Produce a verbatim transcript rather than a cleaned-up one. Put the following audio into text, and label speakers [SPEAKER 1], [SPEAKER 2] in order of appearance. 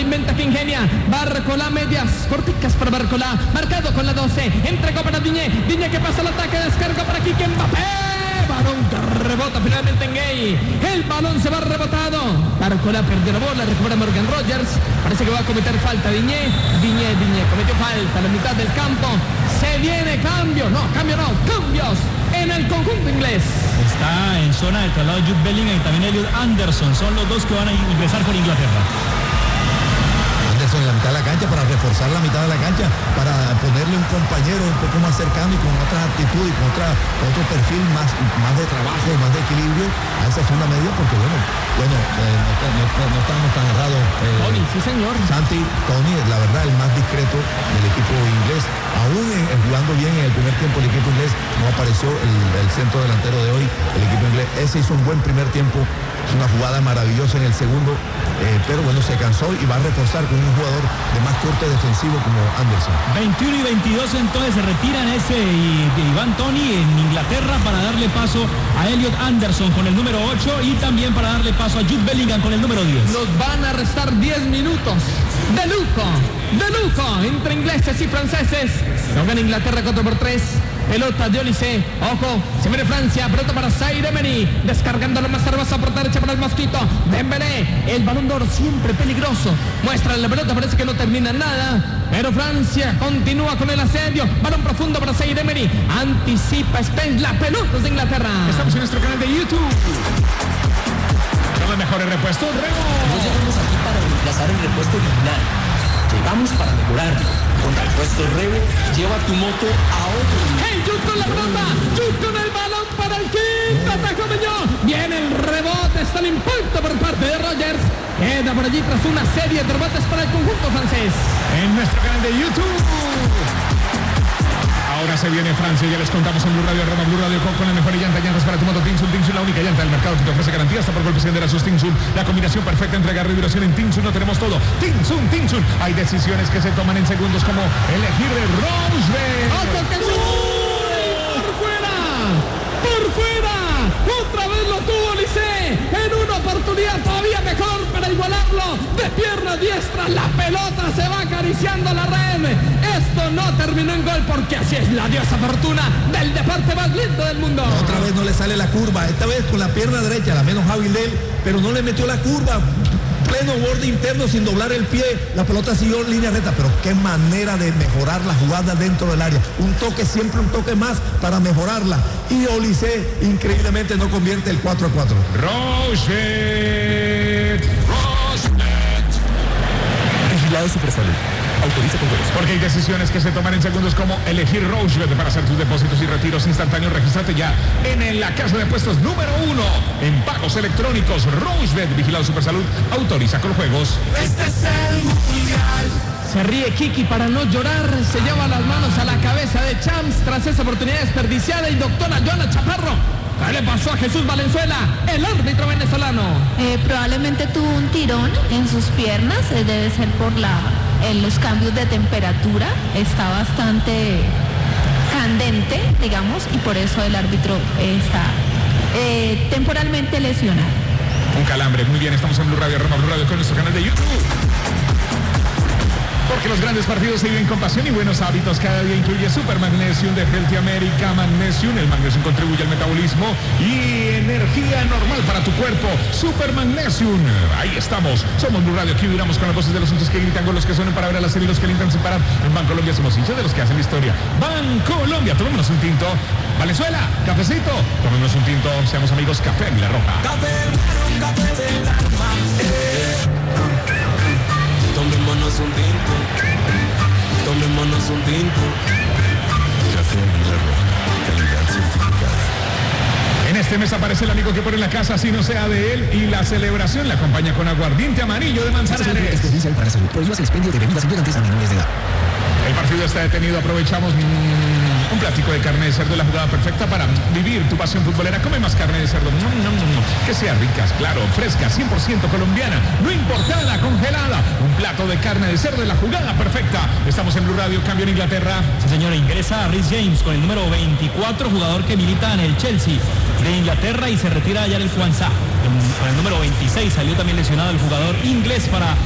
[SPEAKER 1] inventa, que ingenia. Barcola, medias corticas para Barcola, marcado con la doce, entregó para Diñé, Diñé que pasa el ataque, descarga para Kike Mbappé. Balón que rebota finalmente en Gay. El balón se va rebotado. Barcola perdió la bola, recupera Morgan Rogers. Parece que va a cometer falta Diñé. Diñé, Diñé cometió falta a la mitad del campo. Se viene cambio, no, cambio no, cambios en el conjunto inglés.
[SPEAKER 2] Está en zona de traslado Jude Bellingham y también Elliot Anderson. Son los dos que van a ingresar por Inglaterra.
[SPEAKER 3] En la mitad de la cancha para reforzar la mitad de la cancha, para ponerle un compañero un poco más cercano y con otra actitud y con, otra, con otro perfil más, más de trabajo, más de equilibrio a esa segunda media, porque bueno, bueno, eh, no, no, no, no estamos tan errados. Eh,
[SPEAKER 1] Tony, sí señor.
[SPEAKER 3] Santi, Tony, la verdad, el más discreto del equipo inglés. Aún en, en jugando bien en el primer tiempo el equipo inglés, no apareció el, el centro delantero de hoy, el equipo inglés. Ese hizo un buen primer tiempo, es una jugada maravillosa en el segundo, eh, pero bueno, se cansó y va a reforzar con un jugador de más corte defensivo como Anderson.
[SPEAKER 2] veintiuno y veintidós entonces se retiran ese y, y Iván Toney en Inglaterra para darle paso a Elliot Anderson con el número ocho y también para darle paso a Jude Bellingham con el número diez.
[SPEAKER 1] Nos van a restar diez minutos de lujo, de lujo entre ingleses y franceses. No gana Inglaterra cuatro por tres. Pelota de Olise, ojo, se viene Francia, pelota para Zaire Emery, descargándolo más hermosa por derecha para el Mosquito, Dembélé, el balón de oro siempre peligroso, muestra la pelota, parece que no termina nada, pero Francia continúa con el asedio, balón profundo para Zaire Emery, anticipa Spence, la pelota es de Inglaterra.
[SPEAKER 4] Estamos en nuestro canal de YouTube. Son los mejores repuestos, Remo.
[SPEAKER 5] No llegamos aquí para reemplazar el repuesto original, llegamos para mejorarlo. Con repuesto Revo, lleva tu moto a otro nivel.
[SPEAKER 1] ¡Hey, Jude con la pelota! ¡Jude con el balón para el quinto! ¡Atajo Meñó! Viene el rebote, está el impacto por parte de Rogers. Queda por allí tras una serie de rebotes para el conjunto francés.
[SPEAKER 4] En nuestro canal de YouTube. Ahora se viene Francia, ya les contamos en Blue Radio, Roma Blue Radio con, con la mejor llanta, llantas para tu moto Tinsun, Tinsun, la única llanta del mercado que te ofrece garantía hasta por golpes de sus Tinsun, la combinación perfecta entre agarre y duración en Tinsun, no tenemos todo, Tinsun, Tinsun, hay decisiones que se toman en segundos como elegir de Roosevelt.
[SPEAKER 1] ¡Ojo que ¡por fuera! ¡Por fuera! ¡Otra vez lo tuvo Olise! En una oportunidad todavía mejor para igualarlo, de pierna diestra, la pelota se va acariciando la red. Esto no terminó en gol porque así es la diosa fortuna del deporte más lindo del mundo.
[SPEAKER 3] Otra vez no le sale la curva, esta vez con la pierna derecha, la menos hábil de él, pero no le metió la curva. Pleno borde interno sin doblar el pie, la pelota siguió en línea recta, pero qué manera de mejorar la jugada dentro del área, un toque, siempre un toque más para mejorarla, y Olise increíblemente no convierte el cuatro a cuatro.
[SPEAKER 4] Roosevelt. Roosevelt.
[SPEAKER 5] Vigilado Supersalud. Autoriza con juegos.
[SPEAKER 4] Porque hay decisiones que se toman en segundos como elegir Roosevelt para hacer tus depósitos y retiros instantáneos. Regístrate ya en la casa de puestos número uno en pagos electrónicos. Roosevelt, vigilado Supersalud, autoriza con juegos.
[SPEAKER 1] Este es el mundial. Se ríe Kiki para no llorar, se lleva las manos a la cabeza de Champs tras esa oportunidad desperdiciada. Y doctora Joana Chaparro, ¿qué le pasó a Jesús Valenzuela, el árbitro venezolano?
[SPEAKER 6] Eh, probablemente tuvo un tirón en sus piernas, eh, debe ser por la, en los cambios de temperatura, está bastante candente, digamos, y por eso el árbitro eh, está eh, temporalmente lesionado.
[SPEAKER 4] Un calambre, muy bien, estamos en Blue Radio, Roma Blue Radio con nuestro canal de YouTube. Porque los grandes partidos se viven con pasión y buenos hábitos. Cada día incluye Super Magnesium de Healthy America. Magnesium, el magnesium contribuye al metabolismo y energía normal para tu cuerpo. Super Magnesium, ahí estamos. Somos Blue Radio, aquí vibramos con las voces de los hinchas que gritan, con los que suenan para ver a las series, los que alientan sin parar. En Bancolombia somos hinchas de los que hacen la historia. Bancolombia, tomémonos un tinto. Valenzuela, cafecito, tomémonos un tinto. Seamos amigos, Café Águila Roja.
[SPEAKER 5] Café, café del alma. Eh. Tomémonos un tinto, tomémonos un tinto. Café Águila Roja, calidad certificada.
[SPEAKER 4] En este mes aparece el amigo que pone la casa, así no sea de él, y la celebración la acompaña con aguardiente amarillo de Manzanares.
[SPEAKER 5] Especial para salud, prohíbas el expendio de bebidas embriagantes a menores de edad.
[SPEAKER 4] El partido está detenido, aprovechamos mmm, un platico de carne de cerdo, la jugada perfecta para vivir tu pasión futbolera. Come más carne de cerdo, no, no, no, no. Que sea ricas, claro, fresca, cien por ciento colombiana, no importada, congelada. Un plato de carne de cerdo, la jugada perfecta. Estamos en Blue Radio, cambio en Inglaterra.
[SPEAKER 2] Sí, señora, ingresa a Reece James con el número veinticuatro, jugador que milita en el Chelsea de Inglaterra y se retira allá del Juanza. Con el número veintiséis salió también lesionado el jugador inglés para